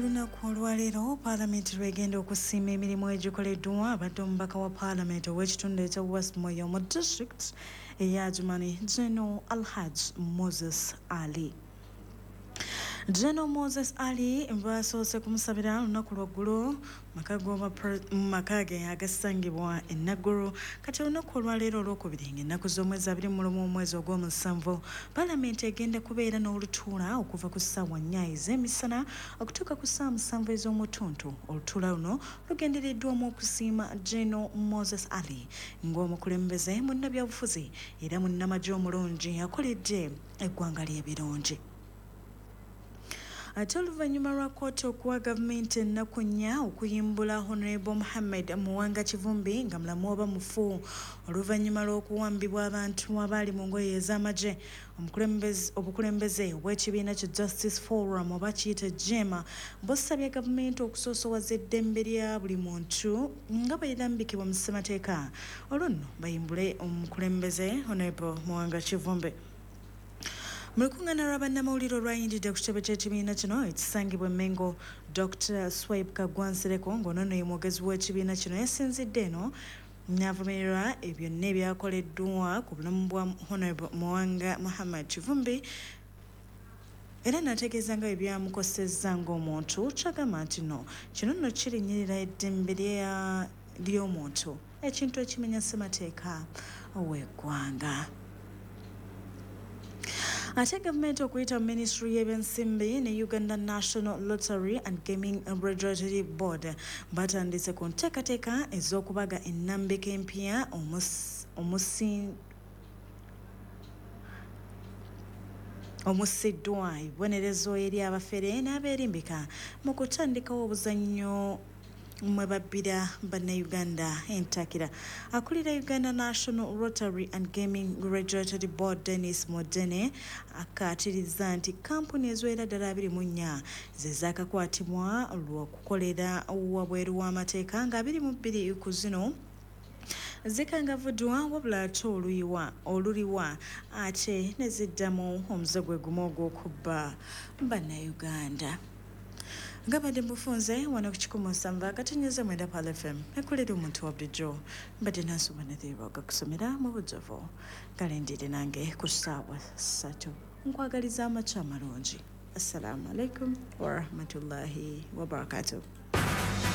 Olunaku olwaleero Paalamenti lwegenda okusiima emirimu egikoleddwa abadde omubaka wa Paalamenti ow'ekitundu ekya West Moyo mu disitulikiti eya Adjumani General Alhaji Moses Ali. General Moses Ali basoose kumusabira lunaku lwaggulu maka ge agasangibwa e Naguru kati olunaku olwaleero olwokubiri ng'ennaku z'omwezi 21 omwezi ogw'omusanvu Paalamenti egenda kubeera n'olutuula okuva ku ssaawa 4 ez'emisana okutuuka ku ssaawa 7 ez'omutuntu. Olutuula luno lugendereddwamu okusiima General Moses Ali ng'omukulembeze munnabyabufuzi era munnamagye omulungi akoledde eggwanga ly'ebirungi. Ate oluvannyuma lwa kkooti okuwa gavumenti ennaku 4 okuyimbula Honorable Muhammad Muwanga Kivumbi nga mulamu oba mufu oluvannyuma lw'okuwambibwa abantu abaali mu ngoye ez'amagye, obukulembeze obw'ekibiina ki Justice Forum oba kiyite JEMA busabye gavumenti okusoosowaza eddembe lya buli muntu nga bwe lirambikibwa mu ssemateeka olwo nno bayimbule omukulembeze Honorable Muwanga Kivumbi. Mu lukungaana lwa bannamawulire olwayindidde ku kitebe ky'ekibiina kino ekisangibwa e Mengo, Dr. Swaib Kagwansereko ng'onono ye mwogezi w'ekibiina kino yasinzidde eno n'avumirira byonna ebyakoleddwa ku bulamu bwa Honorable Muwanga Muhammad Kivumbi era n'ategeeza nga ebyamukosezza ng'omuntu kyagamba nti no kino nno kirinnyirira eddembe ly'omuntu ekintu ekimenya ssemateeka ow'eggwanga. Ate gavumenti okuyita mu Ministry y'ebyensimbi ne Uganda National Lottery and Gaming Regulatory Board batandise ku nteekateeka ez'okubaga ennambika empya omussiddwa ebibonerezo eri abafere n'abeerimbika mu kutandikawo obuzannyo mwe babbira bannayuganda entakira. Akulira Uganda National Lottery and Gaming Regulatory Board Dennis Modene akkaatiriza nti kampuni eziwera ddala 24 ze zaakakwatibwa lw'okukolera wabweru w'amateeka nga 22 ku zino zikangavuddwa wabula ate oluliwa ate ne ziddamu omuze gwe gumu ogw'okubba bannayuganda. Ngabadde mufunze wano ku 107.9 Pal FM ekulira omuntu wa bulijjo mbadde nansoma nethiroga kusomera mu bujjuvu kalendire nange ku ssaawa 3 nkwagaliza amakya amalungi. Assalamu alaikum wa rahmatullahi wa barakatuh.